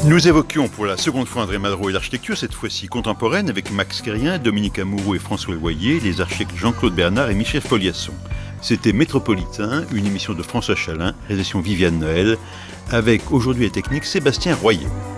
Nous évoquions pour la seconde fois André Malraux et l'architecture, cette fois-ci contemporaine, avec Max Quérien, Dominique Amouroux et François Loyer, les architectes Jean-Claude Bernard et Michel Foliasson. C'était Métropolitain, une émission de François Chalin, réalisation Viviane Noël, avec aujourd'hui la technique Sébastien Royer.